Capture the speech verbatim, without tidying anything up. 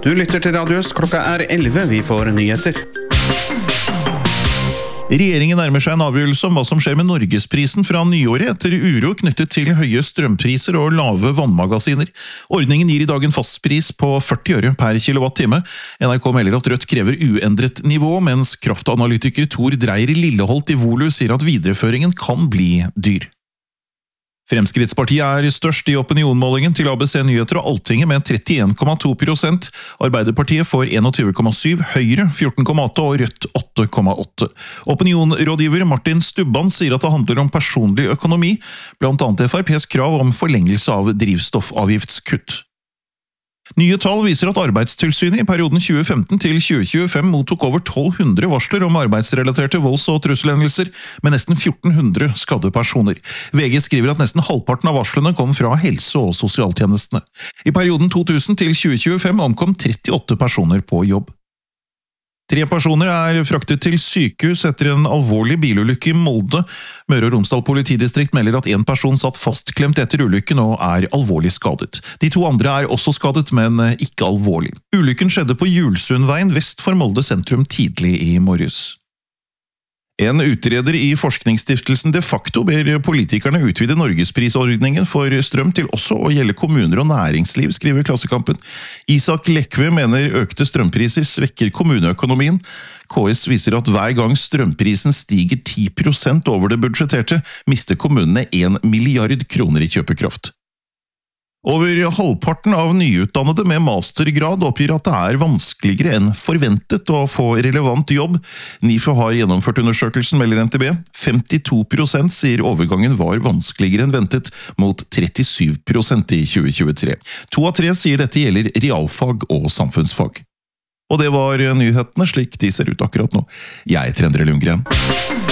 Du lytter til Radius, klokka er elleve, vi får nyheter. Regjeringen nærmer seg en avgjørelse om hva som skjer med Norgesprisen fra nyåret etter uro knyttet til høye strømpriser og lave vannmagasiner. Ordningen gir i dag en fastpris på førti øre per kilowattime. N R K melder at Rødt krever uendret nivå, mens kraftanalytiker Tor Dreyer Lilleholt i Volu sier at videreføringen kan bli dyr. Fremskrittspartiet er størst i opinionmålingen til A B C Nyheter og Altinget med trettien komma to prosent. Arbeiderpartiet får einogtyve komma syv, Høyre fjorten komma åtte og Rødt åtte komma åtte. Opinionrådgiver Martin Stubban sier at det handler om personlig økonomi, blant annet F R P's krav om forlengelse av drivstoffavgiftskutt. Nye tall viser at Arbeidstilsynet i perioden tjue femten til tjue tjuefem mottok over tolv hundre varsler om arbeidsrelaterte volds- og trusselhendelser, med nesten fjorten hundre skadde personer. V G skriver at nesten halvparten av varslene kom fra helse- og sosialtjenestene. I perioden to tusen til tjue tjuefem omkom trettiåtte personer på jobb. Tre personer er fraktet til sykehus etter en alvorlig bilulykke i Molde. Møre og Romsdal politidistrikt melder at en person satt fastklemt etter ulykken og er alvorlig skadet. De to andre er også skadet, men ikke alvorlig. Ulykken skjedde på Julsundveien vest for Molde sentrum tidlig i morges. En utreder i forskningsstiftelsen De Facto ber politikerne utvide Norgesprisordningen for strøm til også å gjelde kommuner og næringsliv, skriver Klassekampen. Isak Lekve mener økte strømpriser svekker kommuneøkonomien. K S viser at hver gang strømprisen stiger ti prosent over det budsjetterte, mister kommunene en milliard kroner i kjøpekraft. Over halvparten av nyutdannede med mastergrad oppgir at det er vanskeligere enn forventet å få relevant jobb. NIFU har gjennomført undersøkelsen, melder N T B. femtito prosent sier overgangen var vanskeligere enn ventet, mot trettisju prosent i tjue tjuetre. To av tre sier dette gjelder realfag og samfunnsfag. Og det var nyhetene slik de ser ut akkurat nå. Jeg er Endre Lundgren.